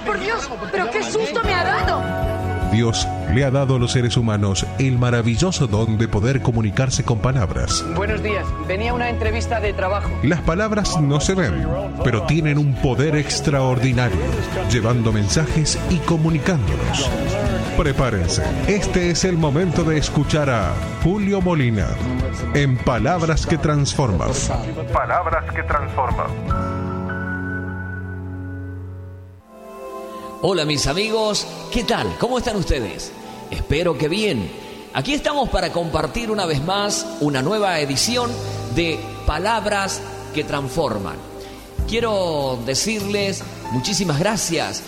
por Dios! ¡Pero qué susto me ha dado! Dios le ha dado a los seres humanos el maravilloso don de poder comunicarse con palabras. Buenos días, venía a una entrevista de trabajo. Las palabras no se ven, pero tienen un poder extraordinario, llevando mensajes y comunicándolos. Prepárense, este es el momento de escuchar a Julio Molina en Palabras que Transforman. Palabras que Transforman. Hola mis amigos, ¿qué tal? ¿Cómo están ustedes? Espero que bien. Aquí estamos para compartir una vez más una nueva edición de Palabras que Transforman. Quiero decirles muchísimas gracias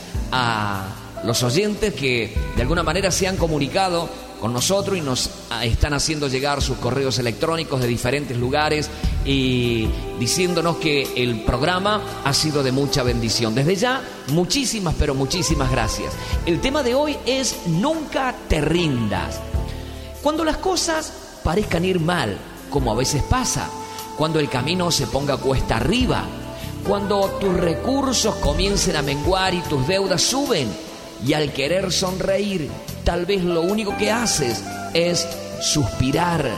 a los oyentes que de alguna manera se han comunicado con nosotros y nos están haciendo llegar sus correos electrónicos de diferentes lugares y diciéndonos que el programa ha sido de mucha bendición. Desde ya, muchísimas, pero muchísimas gracias. El tema de hoy es Nunca te rindas. Cuando las cosas parezcan ir mal, como a veces pasa, cuando el camino se ponga cuesta arriba, cuando tus recursos comiencen a menguar y tus deudas suben, y al querer sonreír, tal vez lo único que haces es suspirar.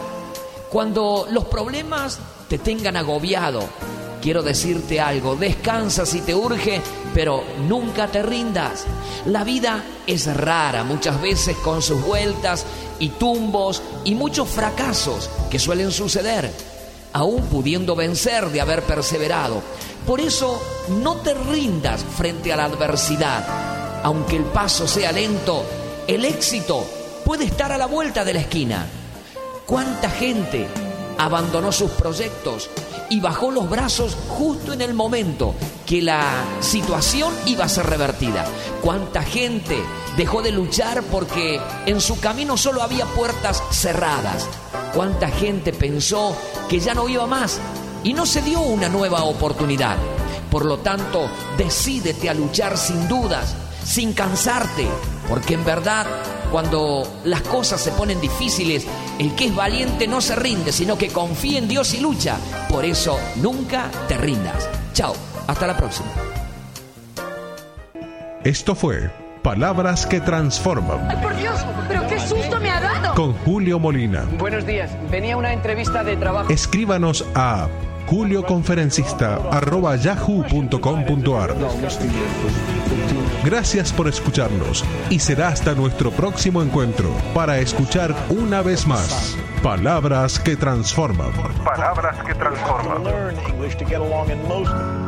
Cuando los problemas te tengan agobiado, quiero decirte algo: descansa si te urge, pero nunca te rindas. La vida es rara, muchas veces con sus vueltas y tumbos y muchos fracasos que suelen suceder, aún pudiendo vencer de haber perseverado. Por eso, no te rindas frente a la adversidad. Aunque el paso sea lento, el éxito puede estar a la vuelta de la esquina. ¿Cuánta gente abandonó sus proyectos y bajó los brazos justo en el momento que la situación iba a ser revertida? ¿Cuánta gente dejó de luchar porque en su camino solo había puertas cerradas? ¿Cuánta gente pensó que ya no iba más y no se dio una nueva oportunidad? Por lo tanto, decídete a luchar sin dudas, sin cansarte, porque en verdad, cuando las cosas se ponen difíciles, el que es valiente no se rinde, sino que confía en Dios y lucha. Por eso, nunca te rindas. Chao, hasta la próxima. Esto fue Palabras que Transforman. ¡Ay, por Dios! ¡Pero qué susto me ha dado! Con Julio Molina. Buenos días, venía a una entrevista de trabajo. Escríbanos a julioconferencista@yahoo.com.ar. Gracias por escucharnos y será hasta nuestro próximo encuentro para escuchar una vez más Palabras que Transforman. Palabras que Transforman.